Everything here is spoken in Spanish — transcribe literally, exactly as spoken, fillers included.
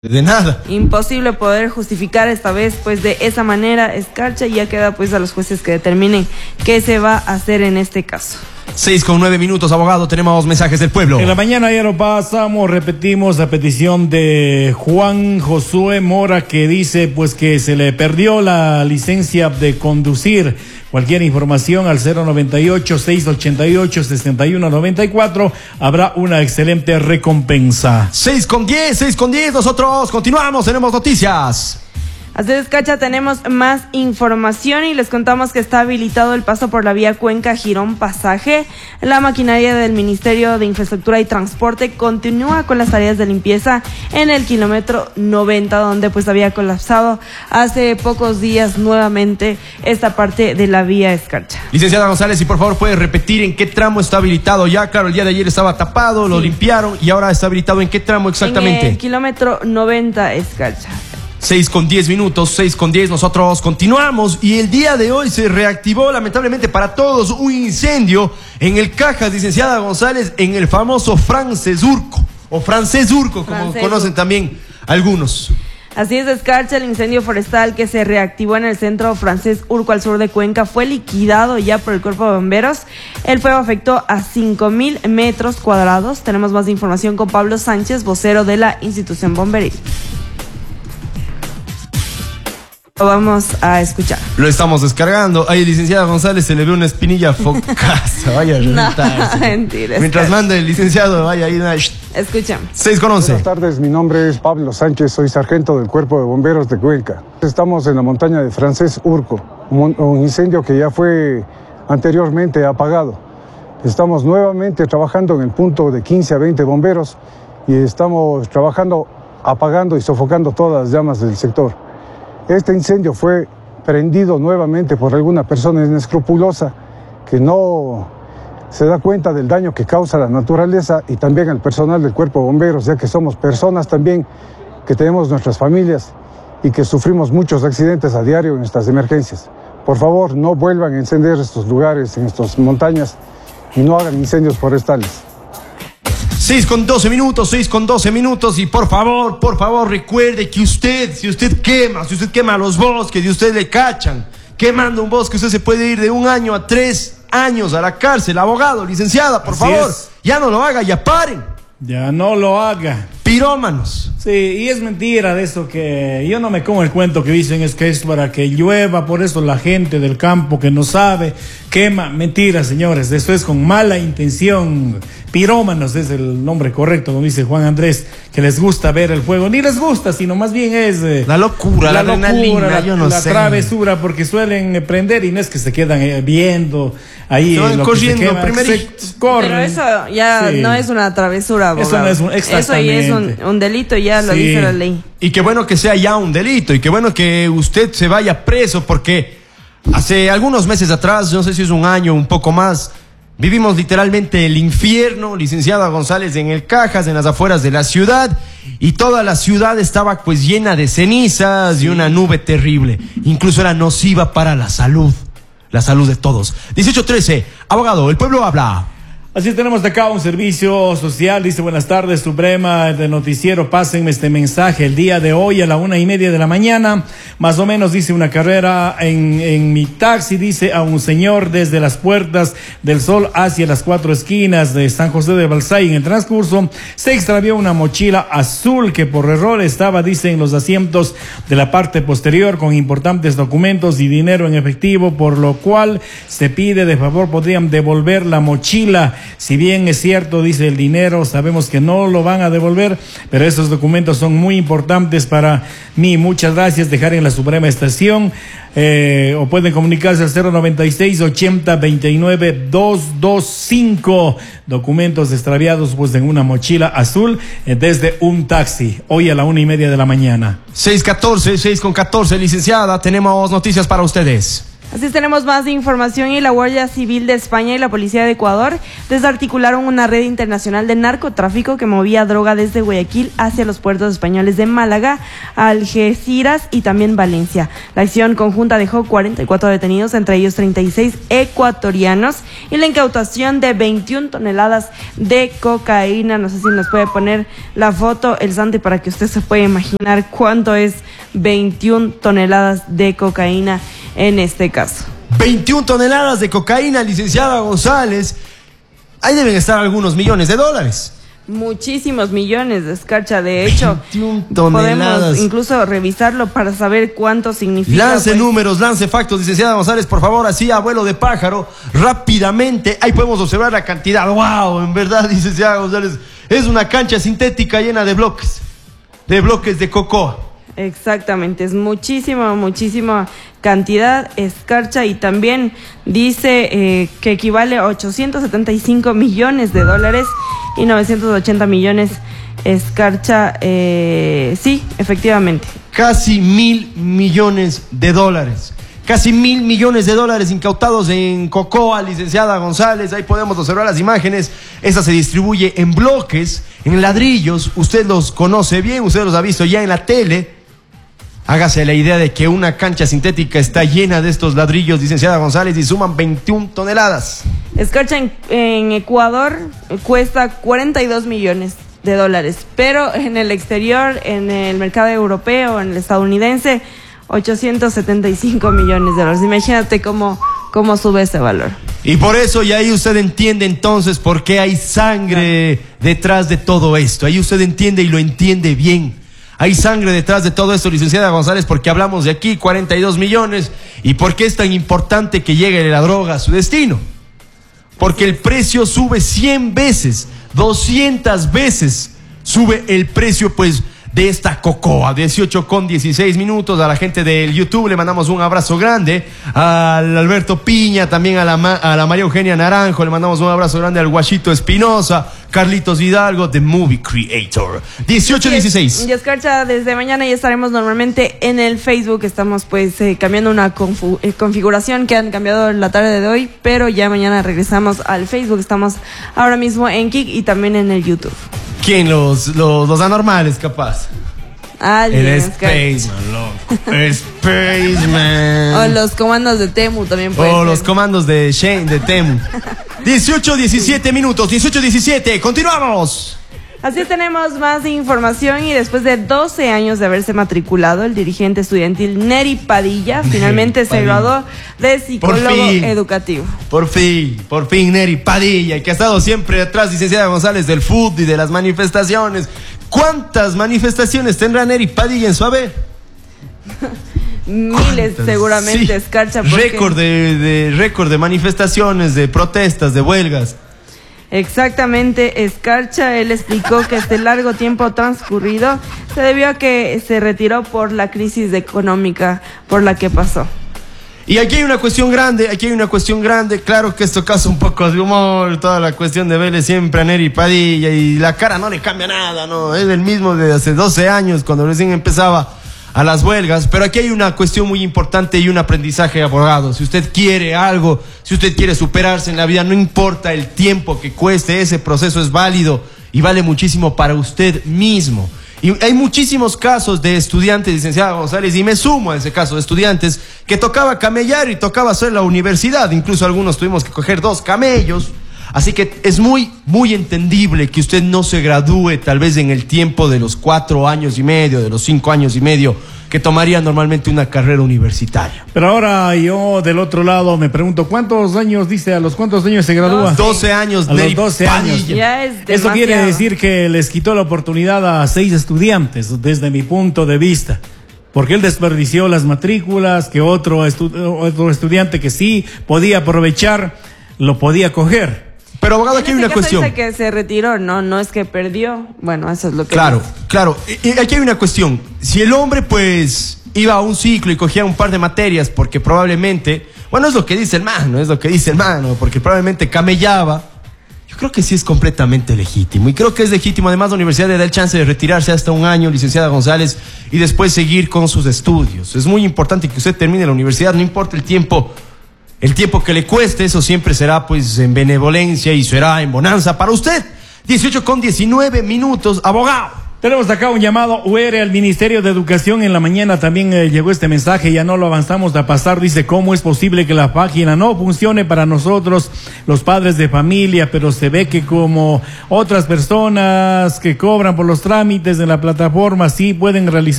De nada. Imposible poder justificar esta vez, pues de esa manera, Escarcha, y ya queda pues a los jueces que determinen qué se va a hacer en este caso. Seis con nueve minutos, abogado, tenemos mensajes del pueblo. En la mañana ya lo pasamos, repetimos la petición de Juan Josué Mora, que dice pues que se le perdió la licencia de conducir. Cualquier información al cero noventa y ocho, seiscientos ochenta y ocho, sesenta y uno noventa y cuatro, habrá una excelente recompensa. Seis con diez, seis con diez, nosotros continuamos, tenemos noticias. Así es, Cacha, tenemos más información y les contamos que está habilitado el paso por la vía Cuenca-Girón Pasaje. La maquinaria del Ministerio de Infraestructura y Transporte continúa con las tareas de limpieza en el kilómetro noventa, donde pues había colapsado hace pocos días nuevamente esta parte de la vía Escarcha. Licenciada González, si por favor puede repetir en qué tramo está habilitado ya. Claro, el día de ayer estaba tapado, lo sí. limpiaron y ahora está habilitado en qué tramo exactamente. En el kilómetro noventa, Escarcha. Seis con diez minutos, seis con diez, nosotros continuamos y el día de hoy se reactivó lamentablemente para todos un incendio en el Cajas, licenciada González, en el famoso Francés Urco, o Francés Urco, como Francés conocen también algunos. Así es, Escarcha, el incendio forestal que se reactivó en el centro Francés Urco al sur de Cuenca fue liquidado ya por el cuerpo de bomberos. El fuego afectó a cinco mil metros cuadrados. Tenemos más información con Pablo Sánchez, vocero de la institución bomberil. Lo vamos a escuchar. Lo estamos descargando. Ahí, licenciada González, se le ve una espinilla focaza. Vaya a reventarse. No, mentira. Mientras manda el licenciado, vaya ahí. Escuchamos. seis con once. Buenas tardes, mi nombre es Pablo Sánchez, soy sargento del Cuerpo de Bomberos de Cuenca. Estamos en la montaña de Francés Urco, un, un incendio que ya fue anteriormente apagado. Estamos nuevamente trabajando en el punto de quince a veinte bomberos y estamos trabajando, apagando y sofocando todas las llamas del sector. Este incendio fue prendido nuevamente por alguna persona inescrupulosa que no se da cuenta del daño que causa la naturaleza y también al personal del Cuerpo de Bomberos, ya que somos personas también que tenemos nuestras familias y que sufrimos muchos accidentes a diario en estas emergencias. Por favor, no vuelvan a encender estos lugares, en estas montañas, y no hagan incendios forestales. seis con doce minutos, seis con doce minutos y por favor, por favor recuerde que usted, si usted quema, si usted quema los bosques y usted le cachan quemando un bosque, usted se puede ir de un año a tres años a la cárcel. Abogado, licenciada, por Así favor, es. ya no lo haga, ya paren. Ya no lo haga. Pirómanos. Sí, y es mentira de eso que yo no me como el cuento que dicen es que es para que llueva, por eso la gente del campo que no sabe quema. Mentira, señores, eso es con mala intención. Pirómanos es el nombre correcto, como dice Juan Andrés, que les gusta ver el fuego. Ni les gusta, sino más bien es eh, la locura, la, la adrenalina, locura, yo no la sé. travesura, porque suelen eh, prender y no es que se quedan eh, viendo ahí eh, lo corriendo, que se quema, primerito. se corren. Pero eso ya sí. no es una travesura, abogado. Eso no es un, exactamente. Eso ya es un, un delito, ya lo sí. dice la ley. Y qué bueno que sea ya un delito, y qué bueno que usted se vaya preso, porque hace algunos meses atrás, no sé si es un año, un poco más, vivimos literalmente el infierno, licenciada González, en el Cajas, en las afueras de la ciudad, y toda la ciudad estaba pues llena de cenizas sí. y una nube terrible, incluso era nociva para la salud, la salud de todos. dieciocho trece, abogado, el pueblo habla. Así tenemos de acá un servicio social, dice buenas tardes, Suprema de Noticiero, pásenme este mensaje el día de hoy a la una y media de la mañana, más o menos dice una carrera en, en mi taxi, dice a un señor desde las Puertas del Sol hacia las cuatro esquinas de San José de Balsay. En el transcurso se extravió una mochila azul que por error estaba, dice, en los asientos de la parte posterior con importantes documentos y dinero en efectivo, por lo cual se pide de favor podrían devolver la mochila. Si bien es cierto, dice, el dinero, sabemos que no lo van a devolver, pero esos documentos son muy importantes para mí. Muchas gracias. Dejar en la Suprema Estación eh, o pueden comunicarse al cero noventa y seis, ochenta, veintinueve, doscientos veinticinco. Documentos extraviados pues en una mochila azul eh, desde un taxi, hoy a la una y media de la mañana. seis catorce, seis con catorce, licenciada, tenemos noticias para ustedes. Así tenemos más información y la Guardia Civil de España y la Policía de Ecuador desarticularon una red internacional de narcotráfico que movía droga desde Guayaquil hacia los puertos españoles de Málaga, Algeciras y también Valencia. La acción conjunta dejó cuarenta y cuatro detenidos, entre ellos treinta y seis ecuatorianos, y la incautación de veintiuna toneladas de cocaína. No sé si nos puede poner la foto el Santi para que usted se pueda imaginar cuánto es veintiuna toneladas de cocaína en este caso. veintiuna toneladas de cocaína, licenciada González. Ahí deben estar algunos millones de dólares. Muchísimos millones de escarcha. De hecho, toneladas. Podemos incluso revisarlo para saber cuánto significa. Lance pues. números, lance factos, licenciada González, por favor, así a vuelo de pájaro, rápidamente. Ahí podemos observar la cantidad. ¡Wow! En verdad, licenciada González, es una cancha sintética llena de bloques, de bloques de cocoa. Exactamente, es muchísima, muchísima cantidad, escarcha, y también dice eh, que equivale a ochocientos setenta y cinco millones de dólares y novecientos ochenta millones escarcha, eh, sí, efectivamente. Casi mil millones de dólares. Casi mil millones de dólares incautados en cocoa, licenciada González. Ahí podemos observar las imágenes. Esa se distribuye en bloques, en ladrillos. Usted los conoce bien, usted los ha visto ya en la tele. Hágase la idea de que una cancha sintética está llena de estos ladrillos, licenciada González, y suman veintiuna toneladas. Escarcha en, en Ecuador cuesta cuarenta y dos millones de dólares, pero en el exterior, en el mercado europeo, en el estadounidense, ochocientos setenta y cinco millones de dólares. Imagínate cómo, cómo sube ese valor. Y por eso, y ahí usted entiende entonces por qué hay sangre detrás de todo esto. Ahí usted entiende y lo entiende bien. Hay sangre detrás de todo esto, licenciada González, porque hablamos de aquí cuarenta y dos millones. ¿Y por qué es tan importante que llegue la droga a su destino? Porque el precio sube cien veces, doscientas veces sube el precio, pues, de esta cocoa. Dieciocho con dieciséis minutos. A la gente del YouTube le mandamos un abrazo grande. Al Alberto Piña, también a la, a la María Eugenia Naranjo le mandamos un abrazo grande. Al Guachito Espinosa, Carlitos Hidalgo, The Movie Creator. dieciocho dieciséis. Y escarcha, desde mañana ya estaremos normalmente en el Facebook. Estamos pues eh, cambiando una confu- eh, configuración que han cambiado en la tarde de hoy, pero ya mañana regresamos al Facebook. Estamos ahora mismo en Kik y también en el YouTube. ¿Quién? Los, los, los anormales, capaz. Alguien, el Spaceman, loco. El Spaceman. O los comandos de Temu también pueden O ser. los comandos de Shane, de Temu. dieciocho diecisiete minutos, dieciocho diecisiete. Continuamos. Así tenemos más información y después de doce años de haberse matriculado, el dirigente estudiantil Neri Padilla finalmente se graduó de psicólogo educativo. Por fin, por fin Neri Padilla, y que ha estado siempre atrás, licenciada González, del fútbol y de las manifestaciones. ¿Cuántas manifestaciones tendrá Neri Padilla en su haber? Miles seguramente, sí. Escarcha. Porque... Récord de, de, récord de manifestaciones, de protestas, de huelgas. Exactamente, Escarcha. Él explicó que este largo tiempo transcurrido se debió a que se retiró por la crisis económica por la que pasó. Y aquí hay una cuestión grande, aquí hay una cuestión grande. Claro que esto causa un poco de humor, toda la cuestión de verle siempre a Neri Padilla, y la cara no le cambia nada, ¿no? Es el mismo de hace doce años, cuando recién empezaba a las huelgas. Pero aquí hay una cuestión muy importante y un aprendizaje de abogado. Si usted quiere algo, si usted quiere superarse en la vida, no importa el tiempo que cueste, ese proceso es válido y vale muchísimo para usted mismo. Y hay muchísimos casos de estudiantes, licenciada González, y me sumo a ese caso de estudiantes que tocaba camellar y tocaba hacer la universidad. Incluso algunos tuvimos que coger dos camellos. Así que es muy, muy entendible que usted no se gradúe tal vez en el tiempo de los cuatro años y medio, de los cinco años y medio que tomaría normalmente una carrera universitaria. Pero ahora yo del otro lado me pregunto, ¿cuántos años, dice, a los cuántos años se gradúa? doce años, a los doce años. Ya es demasiado. Eso quiere decir que les quitó la oportunidad a seis estudiantes, desde mi punto de vista. Porque él desperdició las matrículas que otro, estu- otro estudiante que sí podía aprovechar, lo podía coger. Pero abogado, aquí hay una cuestión. Dice que se retiró, no, no es que perdió. Bueno, eso es lo que... Claro, dice. claro. Y aquí hay una cuestión. Si el hombre, pues, iba a un ciclo y cogía un par de materias porque probablemente... Bueno, es lo que dice el mano, es lo que dice el mano, porque probablemente camellaba. Yo creo que sí es completamente legítimo. Y creo que es legítimo. Además, la universidad le da el chance de retirarse hasta un año, licenciada González, y después seguir con sus estudios. Es muy importante que usted termine la universidad, no importa el tiempo, el tiempo que le cueste, eso siempre será pues en benevolencia y será en bonanza para usted. dieciocho con diecinueve minutos, abogado. Tenemos acá un llamado U R al Ministerio de Educación. En la mañana también eh, llegó este mensaje, ya no lo avanzamos a pasar. Dice, ¿cómo es posible que la página no funcione para nosotros, los padres de familia, pero se ve que como otras personas que cobran por los trámites de la plataforma sí pueden realizar